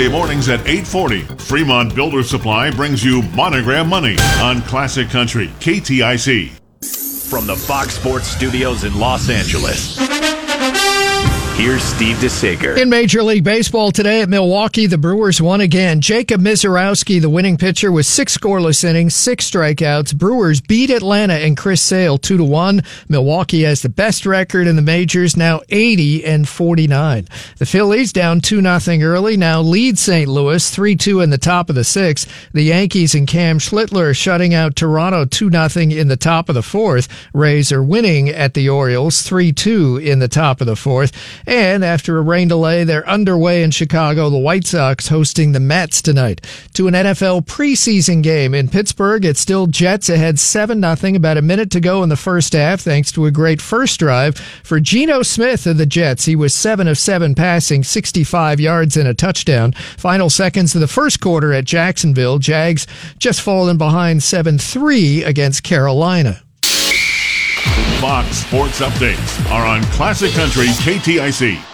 Weekday mornings at 8:40. Fremont Builder Supply brings you Monogram Money on Classic Country, KTIC. From the Fox Sports Studios in Los Angeles, here's Steve DeSager. In Major League Baseball today at Milwaukee, the Brewers won again. Jacob Misiorowski, the winning pitcher, with 6 scoreless innings, 6 strikeouts. Brewers beat Atlanta and Chris Sale 2-1. Milwaukee has the best record in the majors, now 80-49. The Phillies down 2-0 early, now lead St. Louis 3-2 in the top of the 6th. The Yankees and Cam Schlittler are shutting out Toronto 2-0 in the top of the 4th. Rays are winning at the Orioles 3-2 in the top of the 4th. And after a rain delay, they're underway in Chicago. The White Sox hosting the Mets tonight. To an NFL preseason game in Pittsburgh, it's still Jets ahead 7-0. About a minute to go in the first half, thanks to a great first drive for Geno Smith of the Jets. He was 7 of 7 passing, 65 yards and a touchdown. Final seconds of the first quarter at Jacksonville. Jags just falling behind 7-3 against Carolina. Fox Sports Updates are on Classic Country, KTIC.